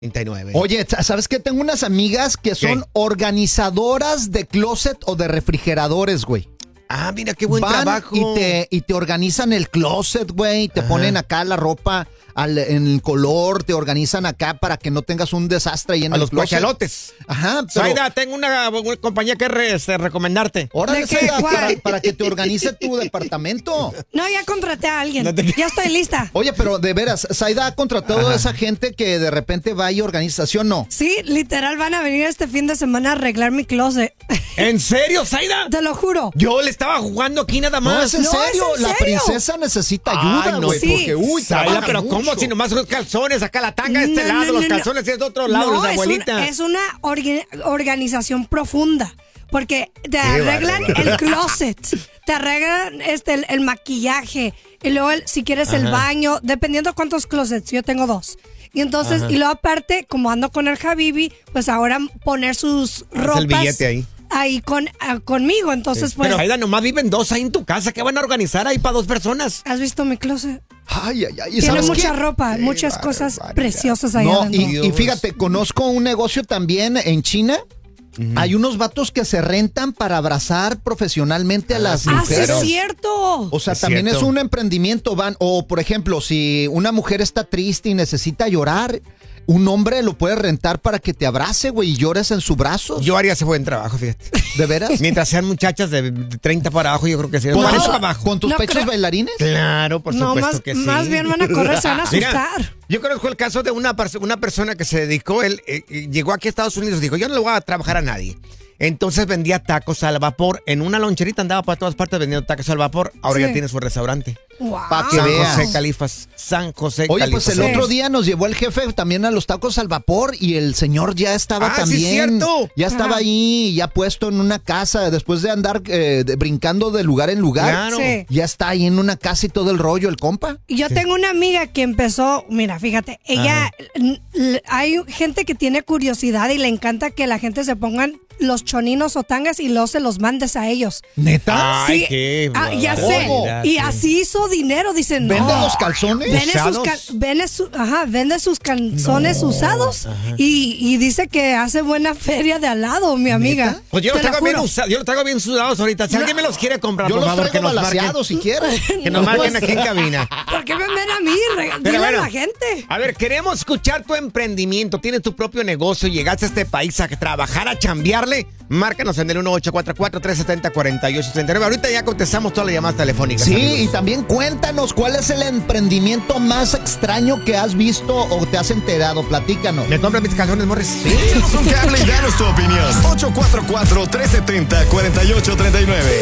39. Oye, ¿sabes qué? Tengo unas amigas que son organizadoras de closet o de refrigeradores, güey. Ah, mira qué buen Van trabajo. y te organizan el closet, güey. Te ponen acá la ropa en el color, te organizan acá para que no tengas un desastre ahí en A el los closet. cuachalotes. Ajá, pero... Zaida, tengo una compañía que recomendarte. Órale, ¿De qué? Zaida, ¿Cuál? para que te organice tu departamento. No, ya contraté a alguien. No te- Ya estoy lista. Oye, pero de veras, Zaida ha contratado a esa gente que de repente va y organiza, ¿sí o no? Sí, literal van a venir este fin de semana a arreglar mi closet. ¿En serio, Zaida? Te lo juro. Yo le estaba jugando aquí nada No, más. es en No, serio. es en La serio. princesa necesita ayuda, Ay, no, güey, sí. porque, uy, Zaida, trabaja pero mucho. ¿cómo? Si nomás los calzones, acá la tanga de este No, lado, no, los no, calzones es de otro lado, No, la abuelita. es una organización profunda. Porque te arreglan el closet, te arreglan el maquillaje, y luego si quieres el baño, dependiendo cuántos closets, yo tengo 2. Y entonces, y luego aparte, como ando con el Habibi, pues ahora poner sus ropas el billete ahí. Conmigo. Entonces, pues, Pero Zaida, nomás viven 2 ahí en tu casa. ¿Qué van a organizar ahí para 2 personas? ¿has visto mi closet? Ay, ay, ay. ¿Y Tiene sabes mucha qué? ropa, muchas cosas preciosas ahí No, adentro. y fíjate, conozco un negocio también en China. Hay unos vatos que se rentan para abrazar profesionalmente a las ¡Ah, sí mujeres. es cierto! O sea, Es también cierto. es un emprendimiento, o por ejemplo, si una mujer está triste y necesita llorar, un hombre lo puede rentar para que te abrace, güey, y llores en su brazo. Yo haría ese buen trabajo, fíjate. ¿De veras? Mientras sean muchachas de 30 para abajo, yo creo que sería un buen trabajo. ¿Con tus No pechos creo- bailarines? Claro, por No, supuesto que sí. más bien van a correr, se van a Mira, asustar. yo conozco el caso de una persona que se dedicó, él llegó aquí a Estados Unidos y dijo, yo no le voy a trabajar a nadie. Entonces vendía tacos al vapor. En una loncherita andaba por todas partes vendiendo tacos al vapor. Ahora Sí. ya tiene su restaurante. Wow. Pa' que San veas. José Califas. San José Oye, Califas. pues el Sí. otro día nos llevó el jefe también a los tacos al vapor y el señor ya estaba Ah, sí, también. cierto. Ya estaba Ajá. ahí, ya puesto en una casa, después de andar brincando de lugar en lugar. Claro. Sí. Ya está ahí en una casa y todo el rollo, el compa. Y yo tengo una amiga que empezó, mira, fíjate, ella, hay gente que tiene curiosidad y le encanta que la gente se pongan los choninos o tangas y luego se los mandes a ellos. ¿Neta? Ay, Sí. qué Ya sé. barbaridad, Y sí. así hizo dinero, dicen. ¿Vende no. los calzones? Vende sus calzones usados y dice que hace buena feria de al lado, mi amiga. Pues yo los Te lo traigo bien juro. usados, yo los traigo bien sudados ahorita. Si alguien me los quiere comprar, Yo por los favor, que traigo nos marquen. balaseados si quieres. Que nos marquen aquí en cabina. ¿Por qué me ven a mí? Pero Dile bueno, a la gente. A ver, queremos escuchar tu emprendimiento. Tienes tu propio negocio y llegaste a este país a trabajar, a chambearle. Márcanos en el 1844-370-4839. Ahorita ya contestamos todas las llamadas telefónicas. Sí, amigos. y también cuéntanos cuál es el emprendimiento más extraño que has visto o te has enterado. Platícanos. ¿Me compras mis calzones, Morris? Sí. Échanos un cable y danos tu opinión. 844-370-4839.